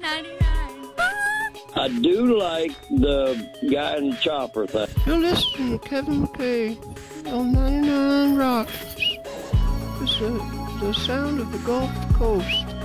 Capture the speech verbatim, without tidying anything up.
ninety-nine. I do like the guy in the chopper thing. You're listening to Kevin McKay on ninety-nine Rocks. It's the, the sound of the Gulf Coast.